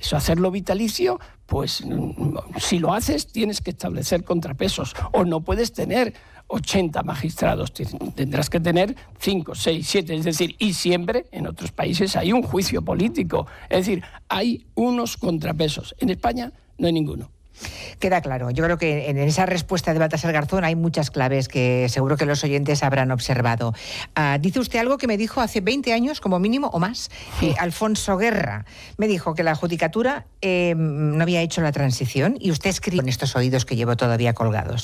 hacerlo vitalicio, pues si lo haces tienes que establecer contrapesos, o no puedes tener 80 magistrados, tendrás que tener 5, 6, 7, es decir, y siempre en otros países hay un juicio político, es decir, hay unos contrapesos. En España no hay ninguno. Queda claro. Yo creo que en esa respuesta de Baltasar Garzón hay muchas claves que seguro que los oyentes habrán observado. Dice usted algo que me dijo hace 20 años, como mínimo, o más, Alfonso Guerra. Me dijo que la Judicatura no había hecho la transición, y usted escribe en estos oídos que llevo todavía colgados,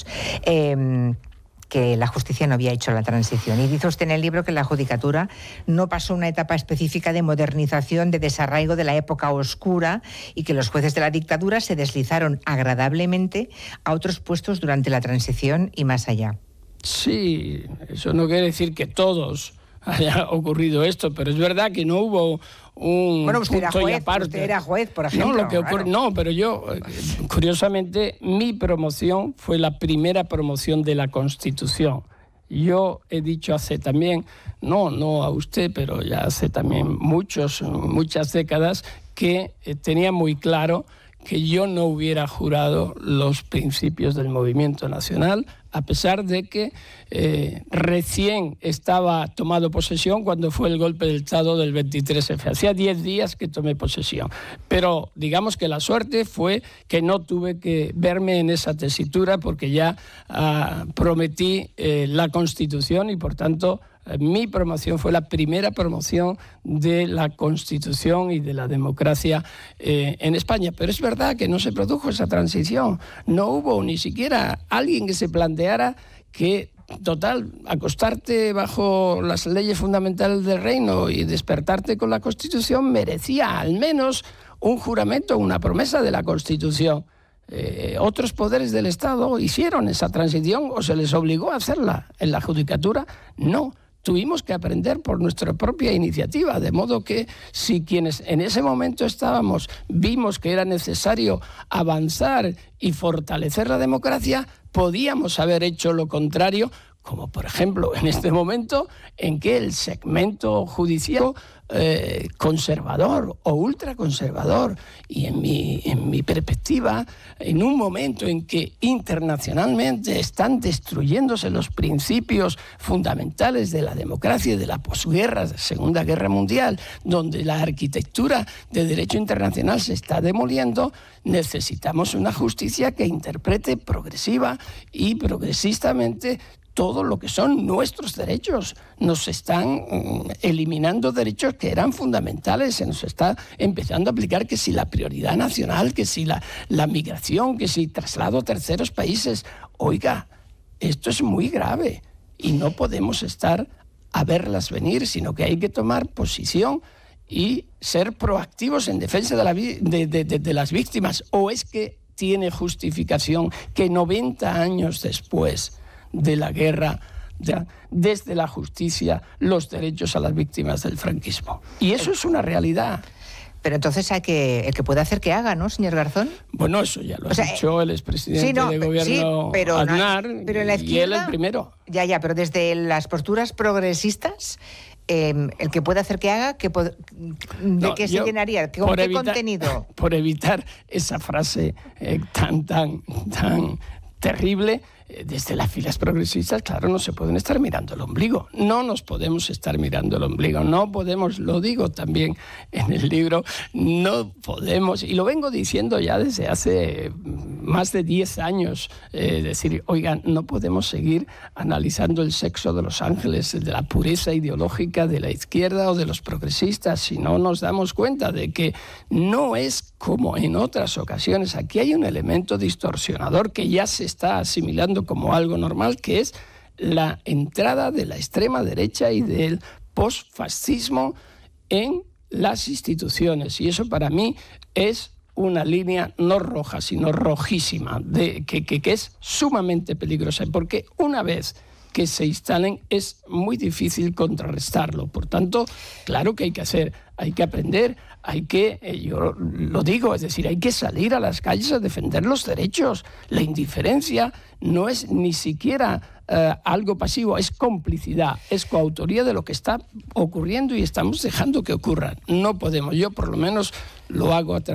que la justicia no había hecho la transición. Y dice usted en el libro que la Judicatura no pasó una etapa específica de modernización, de desarraigo de la época oscura, y que los jueces de la dictadura se deslizaron agradablemente a otros puestos durante la transición y más allá. Sí, eso no quiere decir que todos haya ocurrido esto, pero es verdad que no hubo un usted era punto juez, y aparte. Usted era juez, por ejemplo. No, lo que ocurre, claro. no, pero yo, curiosamente, mi promoción fue la primera promoción de la Constitución. Yo he dicho hace también, no a usted, pero ya hace también muchas décadas, que tenía muy claro que yo no hubiera jurado los principios del movimiento nacional, a pesar de que recién estaba tomado posesión cuando fue el golpe del Estado del 23F. Hacía 10 días que tomé posesión. Pero digamos que la suerte fue que no tuve que verme en esa tesitura, porque ya prometí la Constitución, y por tanto mi promoción fue la primera promoción de la Constitución y de la democracia en España. Pero es verdad que no se produjo esa transición. No hubo ni siquiera alguien que se planteara que, total, acostarte bajo las leyes fundamentales del reino y despertarte con la Constitución merecía al menos un juramento, una promesa de la Constitución. Otros poderes del Estado hicieron esa transición o se les obligó a hacerla. En la Judicatura, no. Tuvimos que aprender por nuestra propia iniciativa, de modo que si quienes en ese momento estábamos vimos que era necesario avanzar y fortalecer la democracia, podíamos haber hecho lo contrario, como por ejemplo en este momento en que el segmento judicial conservador o ultraconservador, y en mi perspectiva, en un momento en que internacionalmente están destruyéndose los principios fundamentales de la democracia y de la posguerra, Segunda Guerra Mundial, donde la arquitectura de derecho internacional se está demoliendo, necesitamos una justicia que interprete progresiva y progresistamente todo lo que son nuestros derechos. Nos están eliminando derechos que eran fundamentales, se nos está empezando a aplicar que si la prioridad nacional, que si la migración, que si traslado a terceros países. Oiga, esto es muy grave y no podemos estar a verlas venir, sino que hay que tomar posición y ser proactivos en defensa de las víctimas. ¿O es que tiene justificación que 90 años después de la guerra, desde la justicia, los derechos a las víctimas del franquismo? Y eso es una realidad. Pero entonces el que pueda hacer que haga, ¿no, señor Garzón? Bueno, eso ya lo ha dicho el expresidente de gobierno, Aznar, pero en la izquierda, y él el primero. Ya, pero desde las posturas progresistas, el que pueda hacer que haga, ¿de qué se llenaría? ¿Con qué contenido? Por evitar esa frase tan terrible, desde las filas progresistas, claro, no se pueden estar mirando el ombligo. No nos podemos estar mirando el ombligo. No podemos, lo digo también en el libro, no podemos, y lo vengo diciendo ya desde hace más de 10 años, decir, oigan, no podemos seguir analizando el sexo de los ángeles, de la pureza ideológica de la izquierda o de los progresistas, si no nos damos cuenta de que no es como en otras ocasiones. Aquí hay un elemento distorsionador que ya se está asimilando como algo normal, que es la entrada de la extrema derecha y del posfascismo en las instituciones. Y eso para mí es una línea no roja, sino rojísima, que es sumamente peligrosa, porque una vez que se instalen es muy difícil contrarrestarlo. Por tanto, claro que hay que hacer, hay que aprender, hay que, yo lo digo, es decir, hay que salir a las calles a defender los derechos. La indiferencia no es ni siquiera algo pasivo, es complicidad, es coautoría de lo que está ocurriendo y estamos dejando que ocurra. No podemos, yo por lo menos lo hago a través